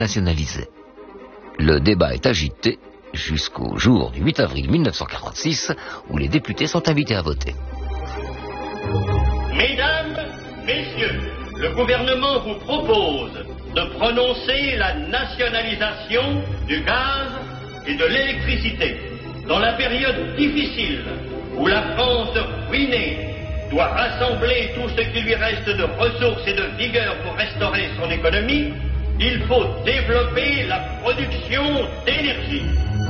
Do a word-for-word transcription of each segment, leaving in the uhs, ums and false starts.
nationalisée. Le débat est agité jusqu'au jour du huit avril mille neuf cent quarante-six où les députés sont invités à voter. Mesdames, Messieurs, le gouvernement vous propose de prononcer la nationalisation du gaz et de l'électricité. Dans la période difficile où la France ruinée doit rassembler tout ce qui lui reste de ressources et de vigueur pour restaurer son économie, il faut développer la production d'énergie.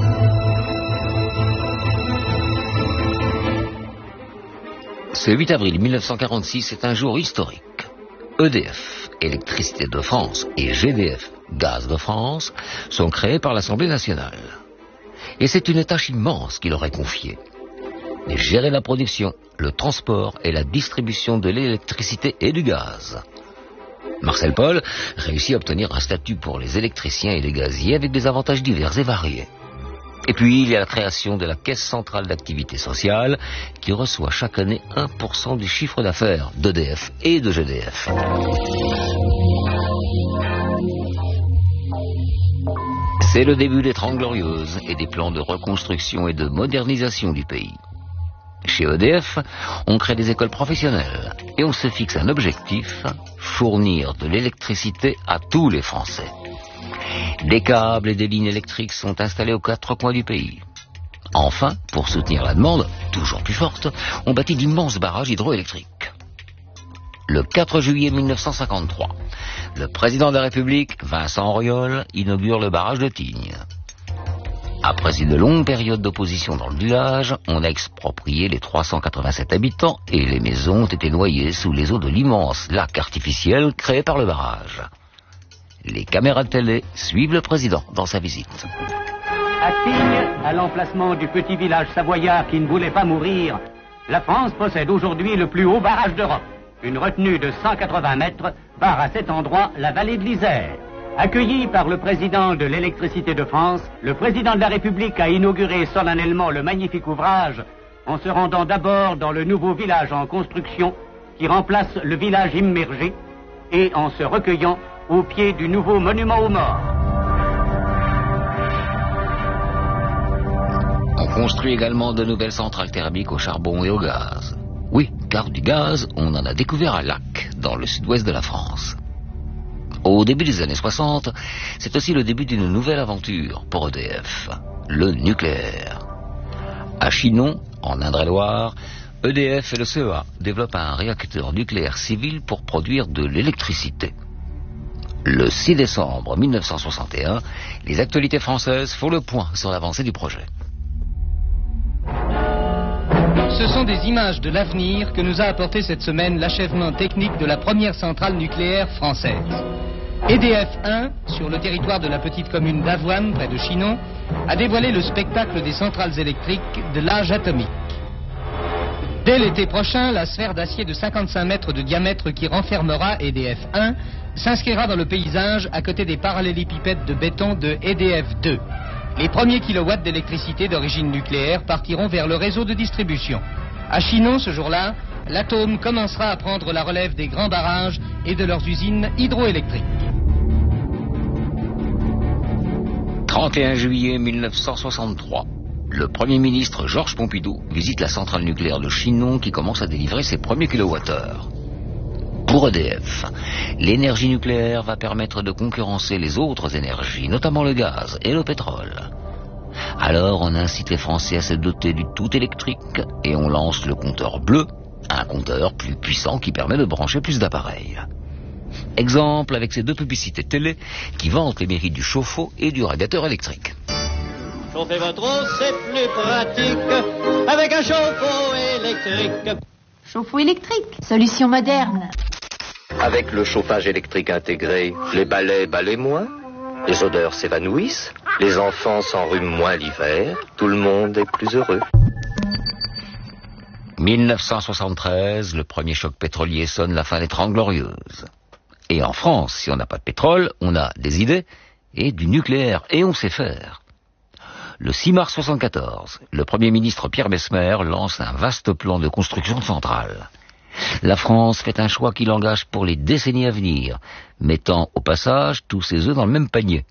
Ce huit avril mille neuf cent quarante-six est un jour historique. E D F, Électricité de France, et G D F, Gaz de France, sont créés par l'Assemblée nationale. Et c'est une tâche immense qui leur est confiée. Gérer la production, le transport et la distribution de l'électricité et du gaz. Marcel Paul réussit à obtenir un statut pour les électriciens et les gaziers avec des avantages divers et variés. Et puis il y a la création de la Caisse centrale d'activité sociale qui reçoit chaque année un pour cent du chiffre d'affaires d'E D F et de G D F. C'est le début des Trente Glorieuses et des plans de reconstruction et de modernisation du pays. Chez E D F, on crée des écoles professionnelles et on se fixe un objectif, fournir de l'électricité à tous les Français. Des câbles et des lignes électriques sont installés aux quatre coins du pays. Enfin, pour soutenir la demande, toujours plus forte, on bâtit d'immenses barrages hydroélectriques. Le quatre juillet mille neuf cent cinquante-trois, le président de la République, Vincent Auriol, inaugure le barrage de Tignes. Après une longue période d'opposition dans le village, on a exproprié les trois cent quatre-vingt-sept habitants et les maisons ont été noyées sous les eaux de l'immense lac artificiel créé par le barrage. Les caméras de télé suivent le président dans sa visite. À Tignes, à l'emplacement du petit village savoyard qui ne voulait pas mourir, la France possède aujourd'hui le plus haut barrage d'Europe. Une retenue de cent quatre-vingts mètres barre à cet endroit la vallée de l'Isère. Accueilli par le président de l'électricité de France, le président de la République a inauguré solennellement le magnifique ouvrage en se rendant d'abord dans le nouveau village en construction qui remplace le village immergé et en se recueillant au pied du nouveau monument aux morts. On construit également de nouvelles centrales thermiques au charbon et au gaz. Oui, car du gaz, on en a découvert à Lac, dans le sud-ouest de la France. Au début des années soixante, c'est aussi le début d'une nouvelle aventure pour E D F, le nucléaire. À Chinon, en Indre-et-Loire, E D F et le C E A développent un réacteur nucléaire civil pour produire de l'électricité. Le six décembre mille neuf cent soixante et un, les actualités françaises font le point sur l'avancée du projet. Ce sont des images de l'avenir que nous a apporté cette semaine l'achèvement technique de la première centrale nucléaire française. E D F un, sur le territoire de la petite commune d'Avoine, près de Chinon, a dévoilé le spectacle des centrales électriques de l'âge atomique. Dès l'été prochain, la sphère d'acier de cinquante-cinq mètres de diamètre qui renfermera E D F un s'inscrira dans le paysage à côté des parallélépipèdes de béton de E D F deux. Les premiers kilowatts d'électricité d'origine nucléaire partiront vers le réseau de distribution. À Chinon, ce jour-là, l'atome commencera à prendre la relève des grands barrages et de leurs usines hydroélectriques. trente et un juillet mille neuf cent soixante-trois. Le Premier ministre Georges Pompidou visite la centrale nucléaire de Chinon qui commence à délivrer ses premiers kilowattheures. Pour E D F, l'énergie nucléaire va permettre de concurrencer les autres énergies, notamment le gaz et le pétrole. Alors on incite les Français à se doter du tout électrique et on lance le compteur bleu, un compteur plus puissant qui permet de brancher plus d'appareils. Exemple avec ces deux publicités télé qui vantent les mérites du chauffe-eau et du radiateur électrique. Chauffez votre eau, c'est plus pratique avec un chauffe-eau électrique. Chauffe-eau électrique, solution moderne. Avec le chauffage électrique intégré, les balais balaient moins, les odeurs s'évanouissent, les enfants s'enrhument moins l'hiver, tout le monde est plus heureux. mille neuf cent soixante-treize, le premier choc pétrolier sonne la fin des Trente Glorieuses. Et en France, si on n'a pas de pétrole, on a des idées et du nucléaire, et on sait faire. Le six mars soixante-quatorze, le Premier ministre Pierre Messmer lance un vaste plan de construction de centrales. La France fait un choix qui l'engage pour les décennies à venir, mettant au passage tous ses œufs dans le même panier.